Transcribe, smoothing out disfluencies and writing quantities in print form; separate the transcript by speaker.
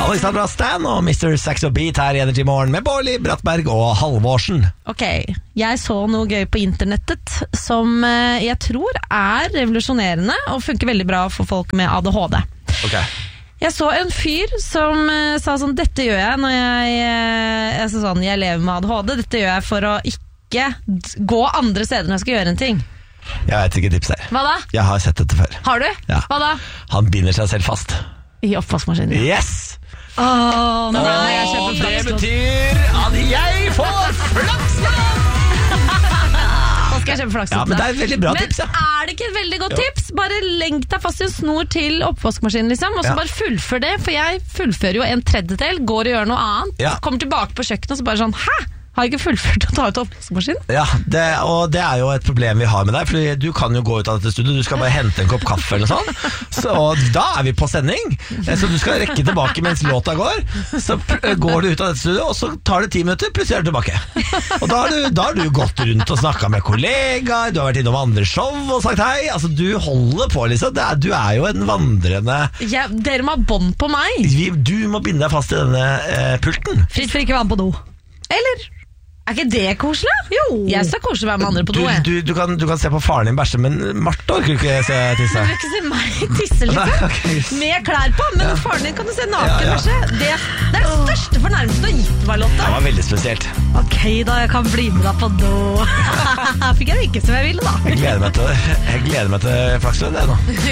Speaker 1: Alexandra Stan og Mr. Saxo Beat her i Energy Morgen med Bårli, Brattberg og Halvorsen.
Speaker 2: Ok, jeg så noe gøy på internettet som jeg tror er revolusjonerende og funker veldig bra for folk med ADHD.
Speaker 1: Ok.
Speaker 2: Jeg så en fyr som sa sånn, dette gjør jeg når jeg lever med ADHD, dette gjør jeg for å ikke gå andre steder når jeg skal gjøre en ting.
Speaker 1: Jeg vet ikke tips der.
Speaker 2: Hva da?
Speaker 1: Jeg har sett dette før.
Speaker 2: Har du?
Speaker 1: Ja.
Speaker 2: Hva da?
Speaker 1: Han binder seg selv fast.
Speaker 2: I oppvaskmaskinen.
Speaker 1: Yes!
Speaker 2: Nei, jeg kjøper
Speaker 1: Og det
Speaker 2: flaks.
Speaker 1: betyr at jeg får flaks!
Speaker 2: Da skal jeg kjøpe flaks.
Speaker 1: Ja, men det er et veldig bra tips, ja.
Speaker 2: Men er det ikke et veldig godt tips? Bare lenk deg fast i en snor til oppvaskmaskinen, liksom, og så bare fullfør det, for jeg fullfører jo 1/3, går og gjør noe annet,
Speaker 1: Ja.
Speaker 2: kommer tilbake på kjøkkenet og så bare sånn, hæ? Har jeg ikke fullført å ta ut oppvaskmaskinen?
Speaker 1: Ja, og det er jo et problem vi har med deg, for du kan jo gå ut av dette studiet, du skal bare hente en kopp kaffe eller noe sånt, og da er vi på sending, så du skal rekke tilbake mens låta går, så går du ut av dette studiet, og så tar det 10 minutter, plutselig er du tilbake. Og da har du gått rundt og snakket med kollegaer, du har vært innom andre show og sagt hei, altså du holder på liksom, du er jo en vandrende...
Speaker 2: Ja, dere må ha bånd på meg.
Speaker 1: Du må binde deg fast i denne pulten.
Speaker 2: Fritt for ikke vann på do. Eller... Er ikke det koselig? Jo. Jeg ser koselig å være med andre på do.
Speaker 1: Du kan se på faren din bæsje, men Marte orker ikke se tisse.
Speaker 2: Du vil ikke se meg tisse, liksom.
Speaker 1: Nei, okay.
Speaker 2: Med klær på, men faren din kan du se naken, kanskje. Det er det største fornærmelsen du har gitt meg, Lotte.
Speaker 1: Det var veldig spesielt.
Speaker 2: Ok da, jeg kan bli med deg på do. Fikk jeg det ikke som jeg ville da.
Speaker 1: Jeg gleder meg til Flakslund, det nå.